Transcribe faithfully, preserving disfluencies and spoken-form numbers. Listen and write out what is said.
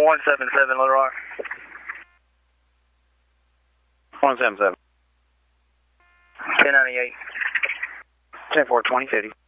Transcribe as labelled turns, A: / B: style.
A: one seven seven, Little Rock.
B: one seven seven.
A: ten ninety-eight.
B: ten four twenty fifty.